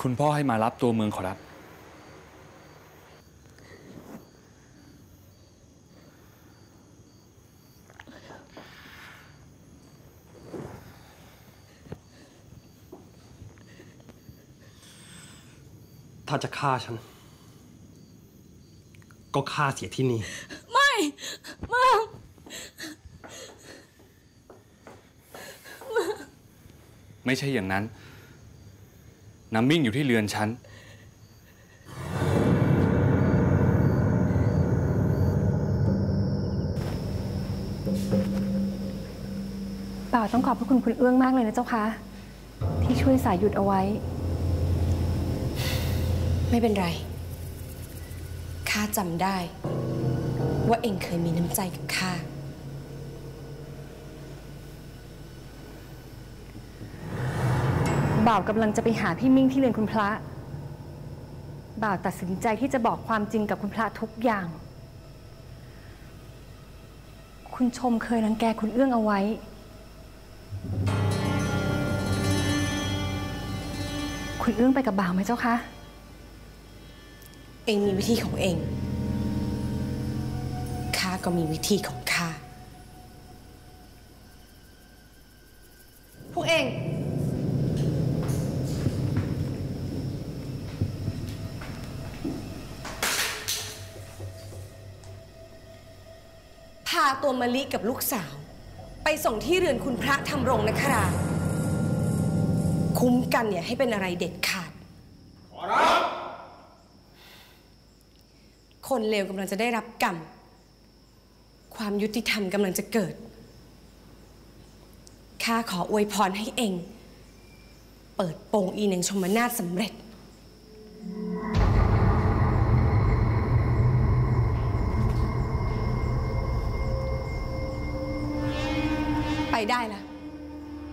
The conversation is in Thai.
คุณพ่อให้มารับตัวเมืองขอรับถ้าจะฆ่าฉันก็ฆ่าเสียที่นี่ไม่ไม่ใช่อย่างนั้นน้ำมิ่งอยู่ที่เรือนฉันบ่าวต้องขอบพระคุณคุณเอื้องมากเลยนะเจ้าคะที่ช่วยสายหยุดเอาไว้ไม่เป็นไรข้าจำได้ว่าเองเคยมีน้ำใจกับข้าบ่าวกำลังจะไปหาพี่มิ่งที่เรือนคุณพระบ่าวตัดสินใจที่จะบอกความจริงกับคุณพระทุกอย่างคุณชมเคยรังแกคุณเอื้องเอาไว้คุณเอื้องไปกับบ่าวไหมเจ้าคะเองมีวิธีของเองข้าก็มีวิธีของข้าพวกเองพาตัวมะลิกับลูกสาวไปส่งที่เรือนคุณพระธรรมรงค์นะครับคุ้มกันอย่าให้เป็นอะไรเด็ดขาดขอรับคนเลวกำลังจะได้รับกรรมความยุติธรรมกำลังจะเกิดข้าขออวยพรให้เองเปิดโปงอีนางชมนาถสำเร็จไปได้ละ